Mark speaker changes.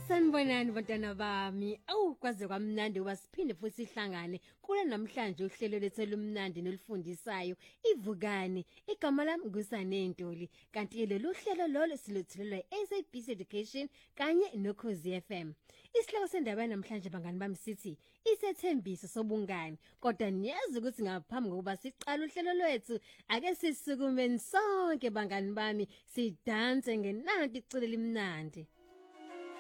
Speaker 1: Sanibonani bantwana bami. Kwaze kwamnandi wasiphinde futhi sihlangane kule namhlanje uhlelo lethu lumnandi nolifundisayo ivukani. Igama lami ngusane Ntuli. Kanti lolu hlelo lolo silethulelwa iSABC Education kanye noKhosi FM. Isihloko sendaba namhlanje bangani bami sithi isethembiso sobungani. Kodwa niyazi ukuthi ngaphambi kokuba siqale uhlelo lwethu ake sisukumeni sonke bangani bami sidanse ngenanti icule limnandi.